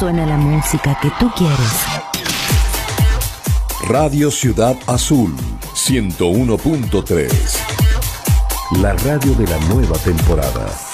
suena la música que tú quieres. Radio Ciudad Azul 101.3. La radio de la nueva temporada.